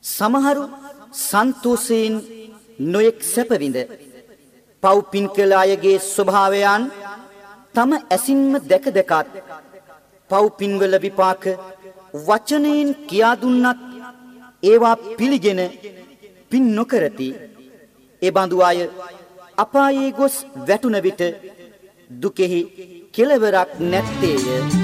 සමහරු සන්තෝෂයෙන් නොයෙක් සැපවිඳ පව් පින් කළ අයගේ ස්වභාවයන් තම ඇසින්ම දැක දැකත් පව් පින්වල විපාක වචනයෙන් කියා දුන්නත් ඒවා පිළිගෙන පින් නොකරති. එබඳු අය අපායේ ගොස් වැටුන විට දුකෙහි කෙලවරක් නැත්තේය.